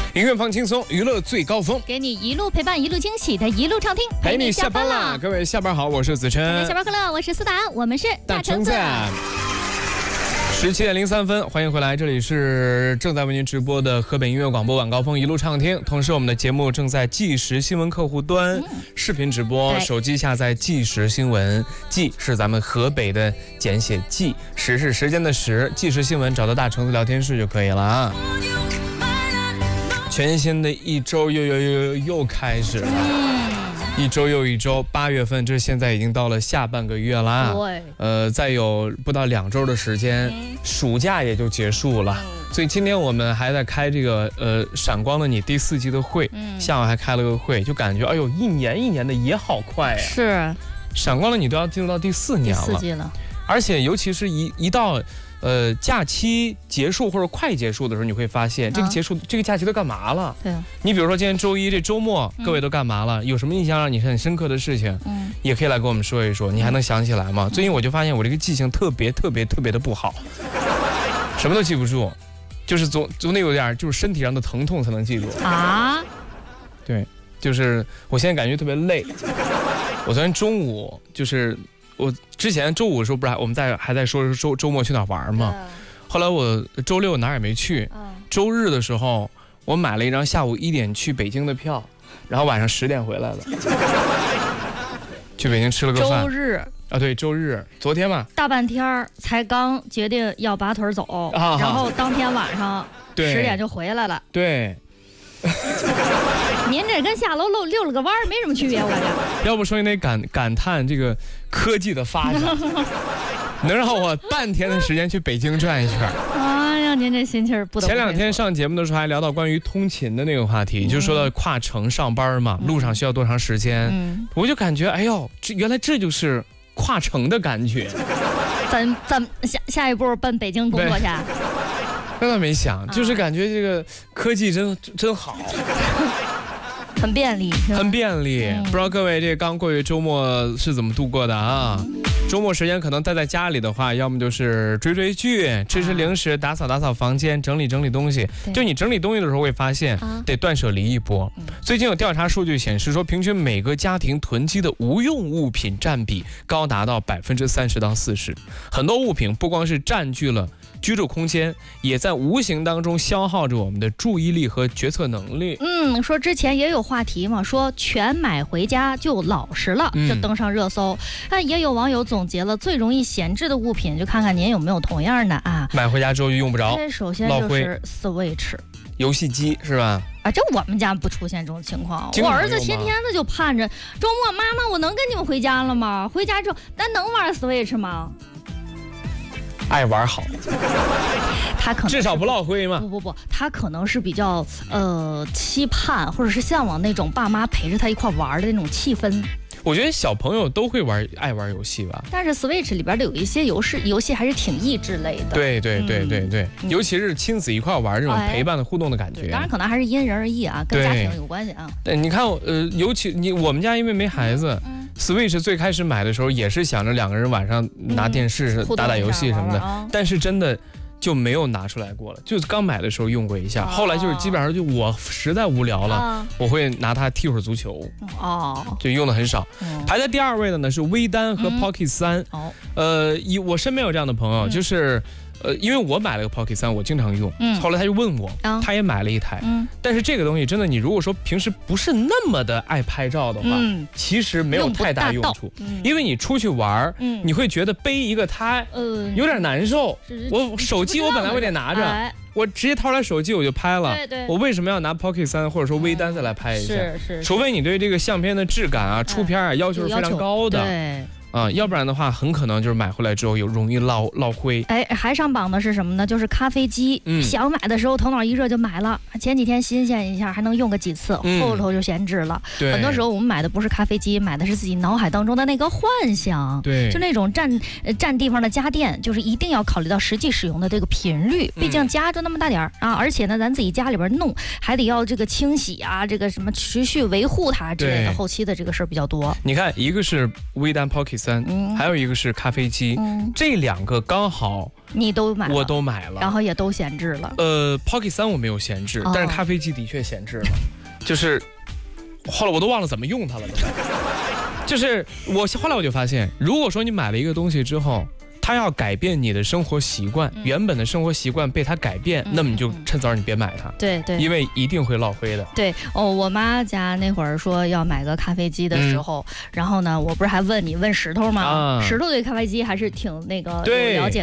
音乐放轻松，娱乐最高峰， 给你一路陪伴，一路惊喜的一路畅听， 陪你下班啦！各位下班好，我是子琛。 大家下班快乐，我是思达，我们是大橙子。17:03，欢迎回来，这里是正在为您直播的河北音乐广播晚高峰一路畅听。同时，我们的节目正在即时新闻客户端视频直播，手机下载即时新闻，即是咱们河北的简写，即时是时间的时，即时新闻找到大橙子聊天室就可以了啊。全新的一周又开始了，一周又一周，8月份，这现在已经到了下半个月啦。再有不到2周的时间，暑假也就结束了。所以今天我们还在开这个闪光的你第4季的会，下午还开了个会，就感觉哎呦，一年一年的也好快呀。是，闪光的你都要进入到第4年了，第4季了。而且尤其是一到假期结束或者快结束的时候，你会发现这个假期都干嘛了？对啊。你比如说今天周一这周末，各位都干嘛了？有什么印象让你很深刻的事情？也可以来跟我们说一说。你还能想起来吗？最近我就发现我这个记性特别的不好，什么都记不住，就是总得有点就是身体上的疼痛才能记住啊。对，就是我现在感觉特别累。我昨天中午就是我之前周五的时候不是我们还在说周末去哪玩吗？后来我周六哪儿也没去，周日的时候我买了一张下午1点去北京的票，然后晚上10点回来了，去北京吃了个饭。周日啊，对，周日，昨天嘛，大半天才刚决定要拔腿走，然后当天晚上10点就回来了。对。您这跟下楼溜了个弯没什么区别，我这。要不说你得感叹这个科技的发展，能让我半天的时间去北京转一圈。哎呀，您这心气儿不得。前2天上节目的时候还聊到关于通勤的那个话题，就说到跨城上班嘛，路上需要多长时间？我就感觉，哎呦，原来这就是跨城的感觉。咱下一步奔北京工作去。那倒没想，就是感觉这个科技真好。很便利，很便利。不知道各位这刚过去周末是怎么度过的啊？周末时间可能待在家里的话，要么就是追剧、吃零食、打扫房间、整理东西。就你整理东西的时候会发现得断舍离一波。最近有调查数据显示说，平均每个家庭囤积的无用物品占比高达到30%到40%。很多物品不光是占据了居住空间，也在无形当中消耗着我们的注意力和决策能力。说之前也有话题嘛，说全买回家就老实了，就登上热搜。但也有网友总结了最容易闲置的物品，就看看您有没有同样的啊。买回家之后就用不着。首先就是 Switch 游戏机是吧？啊，这我们家不出现这种情况。我儿子天天的就盼着周末，妈妈，我能跟你们回家了吗？回家之后，咱能玩 Switch 吗？爱玩好，他可能至少不落灰嘛。不，他可能是比较期盼或者是向往那种爸妈陪着他一块玩的那种气氛。我觉得小朋友都会爱玩游戏吧，但是 Switch 里边的有一些游戏还是挺益智类的。对，尤其是亲子一块玩这种陪伴的互动的感觉。当然可能还是因人而异啊，跟家庭有关系啊。对，你看尤其我们家因为没孩子。Switch 最开始买的时候也是想着2个人晚上拿电视打游戏什么的，但是真的就没有拿出来过了。就是刚买的时候用过一下，后来就是基本上就我实在无聊了，我会拿它踢会儿足球，就用的很少。排在第2位的呢是微单和 Pocket 3。我身边有这样的朋友，就是因为我买了个 Pocket 3，我经常用。后来他就问我，他也买了一台。但是这个东西真的，你如果说平时不是那么的爱拍照的话，其实没有太大用处。因为你出去玩，你会觉得背一个它有点难受。我手机我本来我得拿着，我直接掏出来手机我就拍了。我为什么要拿 Pocket 3或者说微单再来拍一下？除非你对这个相片的质感啊、出片啊要求是非常高的。要不然的话很可能就是买回来之后容易落灰。还上榜的是什么呢？就是咖啡机。想买的时候头脑一热就买了，前几天新鲜一下还能用个几次，后头就闲置了。很多时候我们买的不是咖啡机，买的是自己脑海当中的那个幻想。就那种占地方的家电，就是一定要考虑到实际使用的这个频率，毕竟家就那么大点啊，而且呢咱自己家里边弄还得要这个清洗啊，这个什么持续维护它之类的，后期的这个事儿比较多。你看，一个是微单 Pocket 3，还有一个是咖啡机，这2个刚好你都买了， 我都买了， 然后也都闲置了。 Pocket 3我没有闲置，但是咖啡机的确闲置了，就是后来我都忘了怎么用它了都。就是后来我就发现，如果说你买了一个东西之后，它要改变你的生活习惯，原本的生活习惯被它改变，那么你就趁早你别买它， 对， 因为一定会落灰的。 对我妈家那会儿说要买个咖啡机的时候，然后呢，我不是还问石头吗？石头对咖啡机还是挺那个有了解。